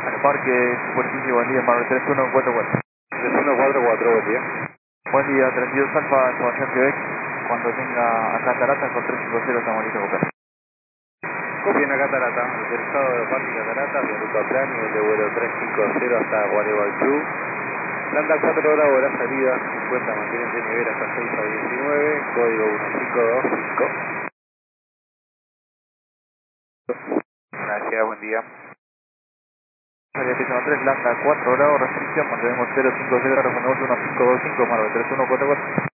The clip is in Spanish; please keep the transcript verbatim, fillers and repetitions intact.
Parque Superficie, buen día, Marvel tres uno cuatro cuatro. tres uno cuatro cuatro, buen día. Buen día, treinta y dos Alfa, información Quebec. Cuando tenga a Catarata con tres cinco cero estamos listos a buscar. Copia en la Catarata, autorizado de Parque Catarata, de ruta plan, nivel de vuelo trescientos cincuenta hasta Gualeguaychú. Planta cuatro horas, hora salida, cincuenta, mantenente nivel hasta seis a diecinueve, código uno cinco dos cinco. Gracias, buen día. Salida Pizano tres, Lambda cuatro grados, restricción, mantenemos cero cinco cero, reponemos uno cinco dos cinco, Marvel tres uno cuatro cuatro.